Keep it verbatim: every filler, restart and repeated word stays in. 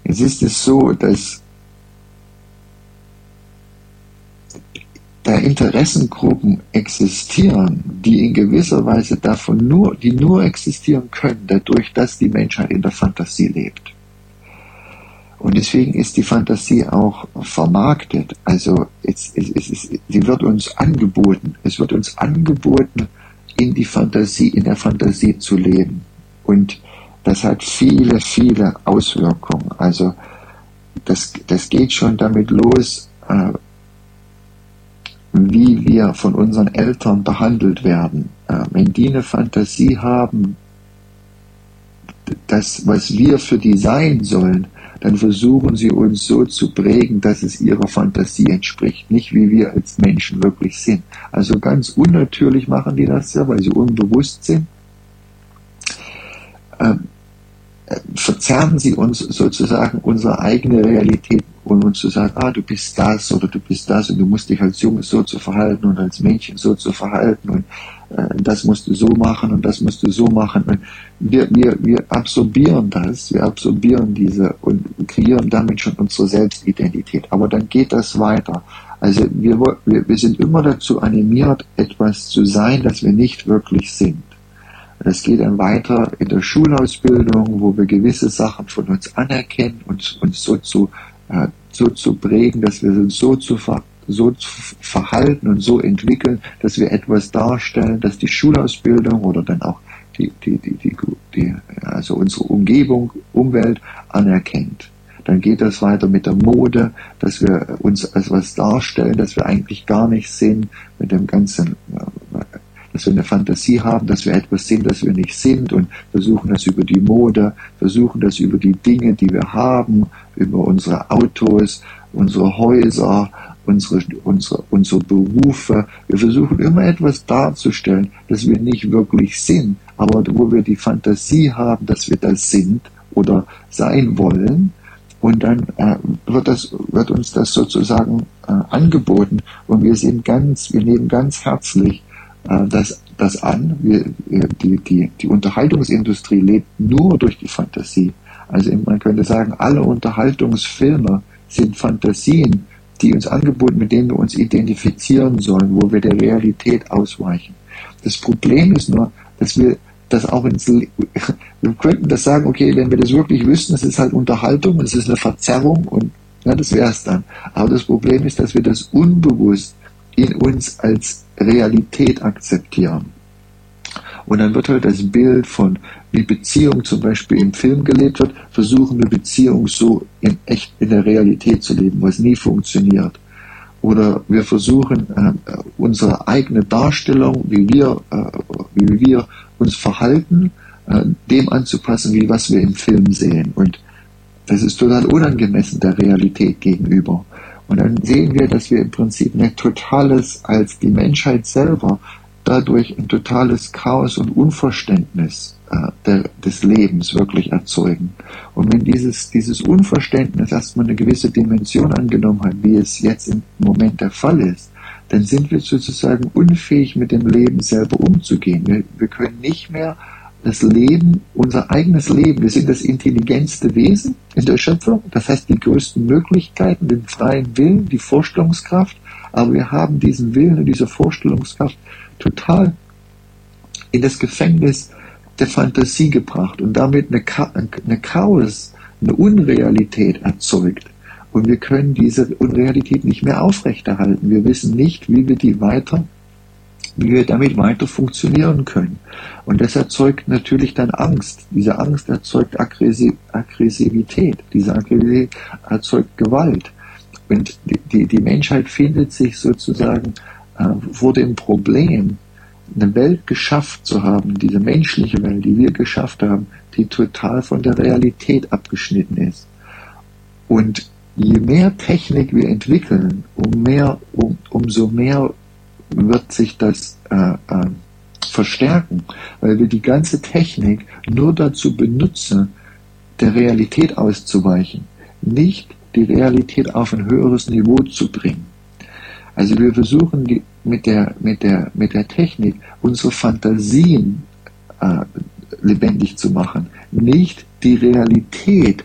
Jetzt ist es so, dass da Interessengruppen existieren, die in gewisser Weise davon nur, die nur existieren können, dadurch, dass die Menschheit in der Fantasie lebt. Und deswegen ist die Fantasie auch vermarktet. Also es, es, es, es, sie wird uns angeboten. Es wird uns angeboten, in die Fantasie, in der Fantasie zu leben. Und das hat viele, viele Auswirkungen. Also das, das geht schon damit los, äh, wie wir von unseren Eltern behandelt werden. Äh, wenn die eine Fantasie haben, das, was wir für die sein sollen, dann versuchen sie uns so zu prägen, dass es ihrer Fantasie entspricht, nicht wie wir als Menschen wirklich sind. Also ganz unnatürlich machen die das ja, weil sie unbewusst sind. Ähm, verzerren sie uns sozusagen unsere eigene Realität, um uns zu sagen, ah, du bist das oder du bist das und du musst dich als Junge so zu verhalten und als Mädchen so zu verhalten und äh, das musst du so machen und das musst du so machen. Und wir, wir, wir absorbieren das, wir absorbieren diese und kreieren damit schon unsere Selbstidentität. Aber dann geht das weiter. Also wir, wir, wir sind immer dazu animiert, etwas zu sein, das wir nicht wirklich sind. Das geht dann weiter in der Schulausbildung, wo wir gewisse Sachen von uns anerkennen und uns so zu, äh, so zu prägen, dass wir uns so zu, ver, so zu verhalten und so entwickeln, dass wir etwas darstellen, dass die Schulausbildung oder dann auch die, die, die, die, die, also unsere Umgebung, Umwelt anerkennt. Dann geht das weiter mit der Mode, dass wir uns als was darstellen, dass wir eigentlich gar nicht sind, mit dem ganzen, dass wir eine Fantasie haben, dass wir etwas sind, das wir nicht sind und versuchen das über die Mode, versuchen das über die Dinge, die wir haben, über unsere Autos, unsere Häuser, unsere, unsere, unsere Berufe. Wir versuchen immer etwas darzustellen, das wir nicht wirklich sind, aber wo wir die Fantasie haben, dass wir das sind oder sein wollen. Und dann äh, wird, das, wird uns das sozusagen äh, angeboten und wir sind ganz, wir nehmen ganz herzlich Das, das an. Wir, die, die, die Unterhaltungsindustrie lebt nur durch die Fantasie. Also man könnte sagen, alle Unterhaltungsfilme sind Fantasien, die uns angeboten, mit denen wir uns identifizieren sollen, wo wir der Realität ausweichen. Das Problem ist nur, dass wir das auch ins Le- wir könnten das sagen, okay, wenn wir das wirklich wüssten, es ist halt Unterhaltung, es ist eine Verzerrung und ja, das wäre es dann. Aber das Problem ist, dass wir das unbewusst in uns als Realität akzeptieren. Und dann wird halt das Bild von, wie Beziehung zum Beispiel im Film gelebt wird, versuchen wir Beziehung so in echt in der Realität zu leben, was nie funktioniert. Oder wir versuchen äh, unsere eigene Darstellung, wie wir, äh, wie wir uns verhalten, äh, dem anzupassen, wie was wir im Film sehen. Und das ist total unangemessen der Realität gegenüber. Und dann sehen wir, dass wir im Prinzip ein totales, als die Menschheit selber, dadurch ein totales Chaos und Unverständnis äh, der, des Lebens wirklich erzeugen. Und wenn dieses, dieses Unverständnis erstmal eine gewisse Dimension angenommen hat, wie es jetzt im Moment der Fall ist, dann sind wir sozusagen unfähig, mit dem Leben selber umzugehen. Wir, wir können nicht mehr das Leben, unser eigenes Leben, wir sind das intelligentste Wesen in der Schöpfung, das heißt die größten Möglichkeiten, den freien Willen, die Vorstellungskraft, aber wir haben diesen Willen und diese Vorstellungskraft total in das Gefängnis der Fantasie gebracht und damit eine, Cha- eine Chaos, eine Unrealität erzeugt. Und wir können diese Unrealität nicht mehr aufrechterhalten. Wir wissen nicht, wie wir die weiter wie wir damit weiter funktionieren können. Und das erzeugt natürlich dann Angst. Diese Angst erzeugt Aggressi- Aggressivität. Diese Aggressivität erzeugt Gewalt. Und die, die, die Menschheit findet sich sozusagen äh, vor dem Problem, eine Welt geschafft zu haben, diese menschliche Welt, die wir geschafft haben, die total von der Realität abgeschnitten ist. Und je mehr Technik wir entwickeln, um mehr, um, umso mehr wird sich das äh, äh, verstärken, weil wir die ganze Technik nur dazu benutzen, der Realität auszuweichen, nicht die Realität auf ein höheres Niveau zu bringen. Also wir versuchen die, mit, der, mit, der, mit der Technik unsere Fantasien äh, lebendig zu machen, nicht die Realität